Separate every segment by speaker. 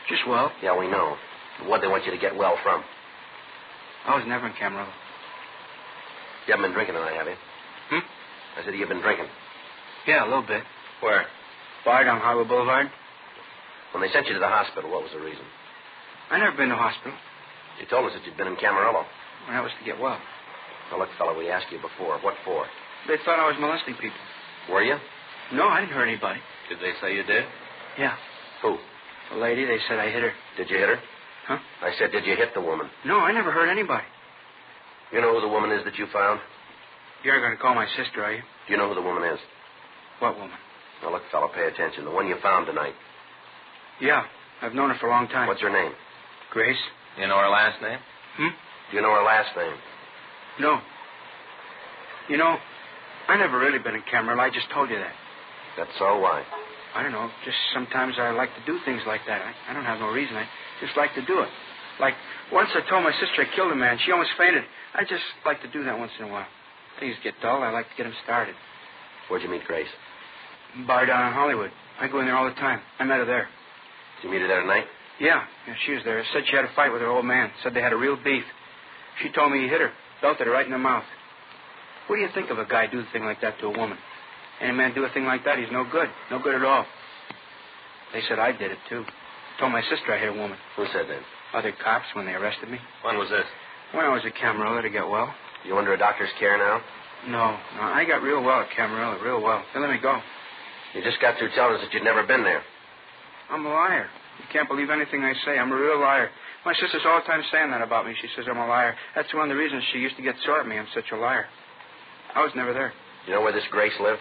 Speaker 1: Just well.
Speaker 2: Yeah, we know. What they want you to get well from?
Speaker 1: I was never in Camarillo.
Speaker 2: You haven't been drinking tonight, have you? I said you've been drinking.
Speaker 1: Yeah, a little bit.
Speaker 2: Where?
Speaker 1: Bar down Hollywood Boulevard.
Speaker 2: When they sent you to the hospital, what was the reason?
Speaker 1: I never been to hospital.
Speaker 2: You told us that you'd been in Camarillo.
Speaker 1: Well, that was to get well.
Speaker 2: Now, look, fella, we asked you before. What for?
Speaker 1: They thought I was molesting people.
Speaker 2: Were you?
Speaker 1: No, I didn't hurt anybody.
Speaker 2: Did they say you did?
Speaker 1: Yeah.
Speaker 2: Who?
Speaker 1: The lady, they said I hit her.
Speaker 2: Did you hit her?
Speaker 1: Huh?
Speaker 2: I said, did you hit the woman?
Speaker 1: No, I never hurt anybody.
Speaker 2: You know who the woman is that you found?
Speaker 1: You're going to call my sister, are you?
Speaker 2: Do you know who the woman is?
Speaker 1: What woman?
Speaker 2: Now, look, fella, pay attention. The one you found tonight.
Speaker 1: Yeah, I've known her for a long time.
Speaker 2: What's her name?
Speaker 1: Grace.
Speaker 2: You know her last name? Do you know her last name?
Speaker 1: No. You know, I never really been in Camarillo. I just told you that.
Speaker 2: That's so? Why?
Speaker 1: I don't know. Just sometimes I like to do things like that. I don't have no reason. I just like to do it. Like, once I told my sister I killed a man. She almost fainted. I just like to do that once in a while. Things get dull. I like to get them started.
Speaker 2: Where'd you meet Grace?
Speaker 1: Bar down in Hollywood. I go in there all the time. I met her there.
Speaker 2: Did you meet her there tonight?
Speaker 1: Yeah, she was there. Said she had a fight with her old man. Said they had a real beef. She told me he hit her. Belted her right in the mouth. What do you think of a guy do a thing like that to a woman? Any man do a thing like that, he's no good. No good at all. They said I did it, too. Told my sister I hit a woman.
Speaker 2: Who said that?
Speaker 1: Other cops when they arrested me.
Speaker 2: When was this?
Speaker 1: When I was at Camarillo to get well.
Speaker 2: You under a doctor's care now?
Speaker 1: No. I got real well at Camarillo, real well. They let me go.
Speaker 2: You just got through telling us that you'd never been there.
Speaker 1: I'm a liar. You can't believe anything I say. I'm a real liar. My sister's all the time saying that about me. She says I'm a liar. That's one of the reasons she used to get sore at me. I'm such a liar. I was never there.
Speaker 2: You know where this Grace lived?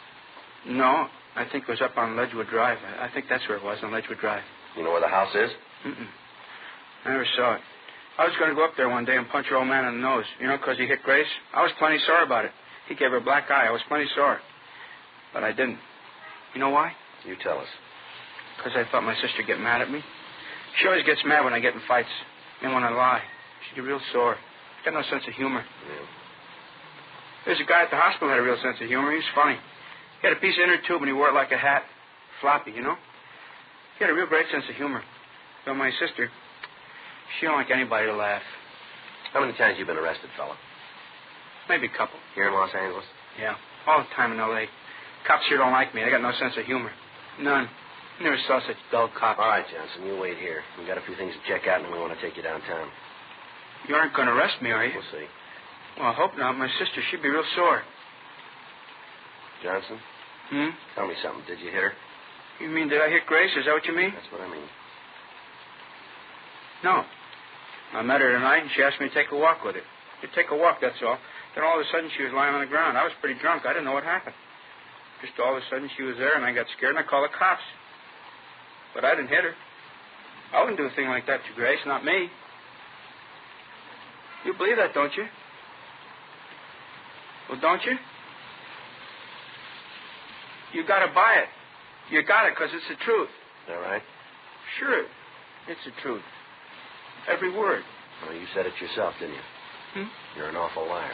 Speaker 1: No. I think it was up on Ledgewood Drive. I think that's where it was, on Ledgewood Drive.
Speaker 2: You know where the house is?
Speaker 1: I never saw it. I was going to go up there one day and punch your old man in the nose. You know, because he hit Grace. I was plenty sore about it. He gave her a black eye. I was plenty sore. But I didn't. You know why?
Speaker 2: You tell us.
Speaker 1: Because I thought my sister'd get mad at me. She always gets mad when I get in fights. And when I lie. She'd get real sore. Got no sense of humor.
Speaker 2: Yeah.
Speaker 1: There's a guy at the hospital who had a real sense of humor. He was funny. He had a piece of inner tube and he wore it like a hat. Floppy, you know? He had a real great sense of humor. But my sister, she don't like anybody to laugh.
Speaker 2: How many times you been arrested, fella?
Speaker 1: Maybe a couple.
Speaker 2: Here in Los Angeles?
Speaker 1: Yeah. All the time in L.A. Cops here don't like me. They got no sense of humor. None. Never saw such dull cops.
Speaker 2: All right, Johnson, you wait here. We got a few things to check out, and we want to take you downtown.
Speaker 1: You aren't going to arrest me, are you?
Speaker 2: We'll see.
Speaker 1: Well, I hope not. My sister, she'd be real sore.
Speaker 2: Johnson? Tell me something. Did you hit her?
Speaker 1: You mean, did I hit Grace? Is that what you mean?
Speaker 2: That's what I mean.
Speaker 1: No. I met her tonight, and she asked me to take a walk with her. To take a walk, that's all. Then all of a sudden, she was lying on the ground. I was pretty drunk. I didn't know what happened. Just all of a sudden, she was there, and I got scared, and I called the cops. But I didn't hit her. I wouldn't do a thing like that to Grace, not me. You believe that, don't you? Well, don't you? You got to buy it. You got it because it's the truth.
Speaker 2: Is that right?
Speaker 1: Sure. It's the truth. Every word.
Speaker 2: Well, you said it yourself, didn't you? You're an awful liar.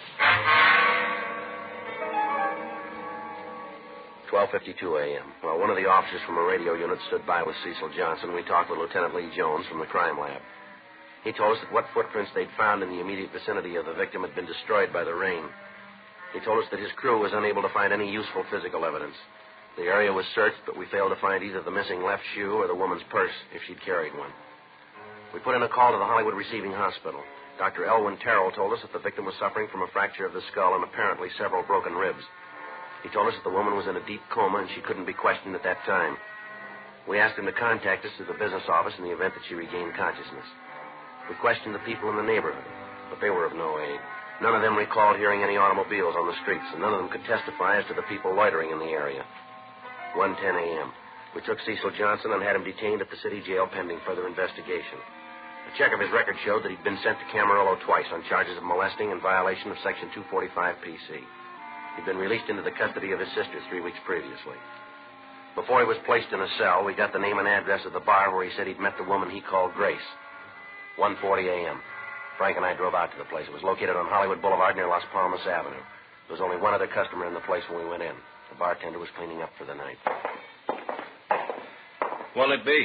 Speaker 2: 12:52 a.m. Well, one of the officers from a radio unit stood by with Cecil Johnson. We talked with Lieutenant Lee Jones from the crime lab. He told us that what footprints they'd found in the immediate vicinity of the victim had been destroyed by the rain. He told us that his crew was unable to find any useful physical evidence. The area was searched, but we failed to find either the missing left shoe or the woman's purse, if she'd carried one. We put in a call to the Hollywood Receiving Hospital. Dr. Elwin Terrell told us that the victim was suffering from a fracture of the skull and apparently several broken ribs. He told us that the woman was in a deep coma and she couldn't be questioned at that time. We asked him to contact us through the business office in the event that she regained consciousness. We questioned the people in the neighborhood, but they were of no aid. None of them recalled hearing any automobiles on the streets, and none of them could testify as to the people loitering in the area. 1:10 a.m. We took Cecil Johnson and had him detained at the city jail pending further investigation. A check of his record showed that he'd been sent to Camarillo twice on charges of molesting in violation of Section 245 PC. He'd been released into the custody of his sister 3 weeks previously. Before he was placed in a cell, we got the name and address of the bar where he said he'd met the woman he called Grace. 1:40 a.m. Frank and I drove out to the place. It was located on Hollywood Boulevard near Las Palmas Avenue. There was only one other customer in the place when we went in. The bartender was cleaning up for the night.
Speaker 3: What'll it be?